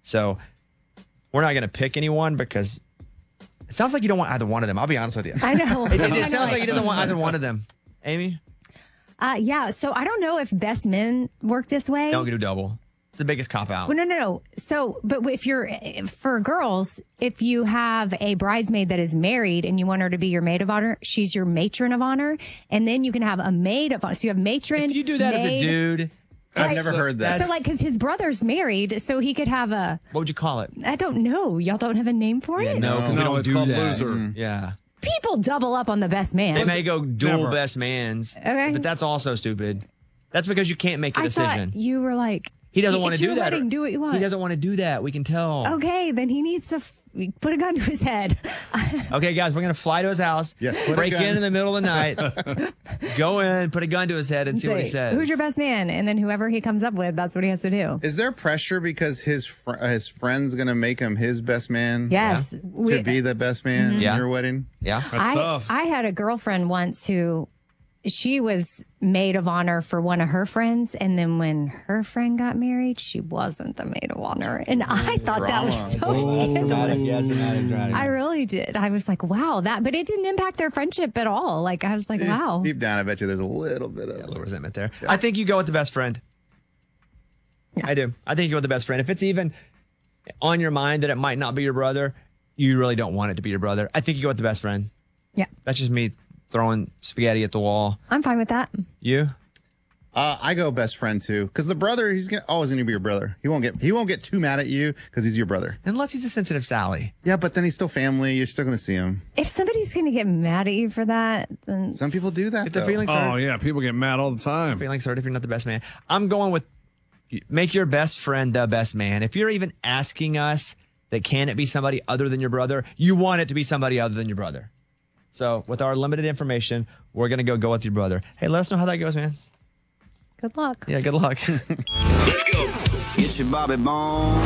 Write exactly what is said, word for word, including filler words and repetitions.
So we're not going to pick anyone because it sounds like you don't want either one of them. I'll be honest with you. I know. It, it, I know, it sounds like like- he doesn't want either one of them. Amy? Uh, yeah. So I don't know if best men work this way. Don't do double. It's the biggest cop out. Well, no, no, no. So, but if you're, for girls, if you have a bridesmaid that is married and you want her to be your maid of honor, she's your matron of honor. And then you can have a maid of honor. So you have matron. If you do that maid. as a dude, I've never heard that. So, like, because his brother's married, so he could have a, what would you call it? I don't know. Y'all don't have a name for Yeah, it? no, 'cause we No, don't it's do called that. loser. Mm. Yeah. People double up on the best man. They may go dual Never. best mans. Okay. But that's also stupid. That's because you can't make a I decision. thought you were like, He doesn't want to it's do your that. wedding, do what you want. He doesn't want to do that. We can tell. Okay, then he needs to f- put a gun to his head. Okay, guys, we're going to fly to his house. Yes, put a break gun. in in the middle of the night. Go in, put a gun to his head, and see what he Say, says. Who's your best man? And then whoever he comes up with, that's what he has to do. Is there pressure because his fr- his friend's gonna make him his best man? Yes. To We- be the best man Yeah. in your wedding? Yeah. That's I, tough. I had a girlfriend once who she was maid of honor for one of her friends. And then when her friend got married, she wasn't the maid of honor. And I thought that was so scandalous. Yeah, dramatic, dramatic. I really did. I was like, wow, that, but it didn't impact their friendship at all. Like, I was like, wow. Deep down, I bet you there's a little bit A of. little resentment there. I think you go with the best friend. I do. I think you go with the best friend. If it's even on your mind that it might not be your brother, you really don't want it to be your brother. I think you go with the best friend. Yeah. That's just me throwing spaghetti at the wall. I'm fine with that. You? Uh, I go best friend too, because the brother, he's gonna, always going to be your brother. He won't get he won't get too mad at you because he's your brother. Unless he's a sensitive Sally. Yeah, but then he's still family. You're still going to see him. If somebody's going to get mad at you for that, then Some people do that. Get the though. feelings hurt. Oh, yeah. People get mad all the time. Feelings hurt if you're not the best man. I'm going with make your best friend the best man. If you're even asking us that can it be somebody other than your brother, you want it to be somebody other than your brother. So with our limited information, we're going to go go with your brother. Hey, let us know how that goes, man. good luck. Yeah, good luck. Get your Bobby Bone.